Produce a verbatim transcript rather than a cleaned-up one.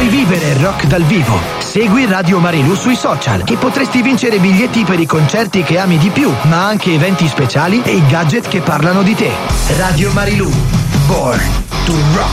Vuoi vivere il rock dal vivo? Segui Radio Marilù sui social e potresti vincere biglietti per i concerti che ami di più, ma anche eventi speciali e i gadget che parlano di te. Radio Marilù. Born to rock.